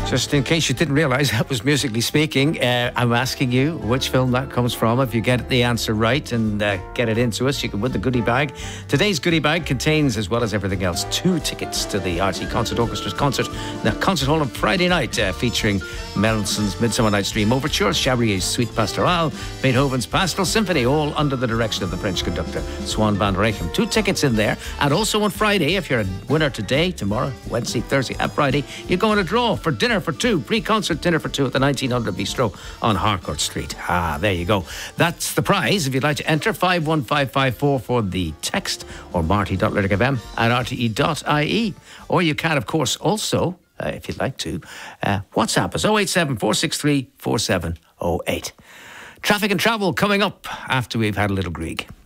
Just in case you didn't realise, that was Musically Speaking. I'm asking you which film that comes from. If you get the answer right and get it into us, you can win the goodie bag. Today's goodie bag contains, as well as everything else, 2 tickets to the RT Concert Orchestra's concert in the Concert Hall on Friday night, featuring Mendelssohn's Midsummer Night's Dream Overture, Chabrier's Suite Pastorale, Beethoven's Pastoral Symphony, all under the direction of the French conductor Swan van der Eyck. 2 tickets in there. And also on Friday, if you're a winner today, tomorrow, Wednesday, Thursday and Friday, you go on a draw for dinner for 2, pre-concert dinner for 2 at the 1900 Bistro on Harcourt Street. There you go. That's the prize. If you'd like to enter, 51554 for the text, or marty.lurtigfm@rte.ie. Or you can, of course, also, if you'd like to, WhatsApp us 087 463 4708. Traffic and travel coming up after we've had a little Grieg.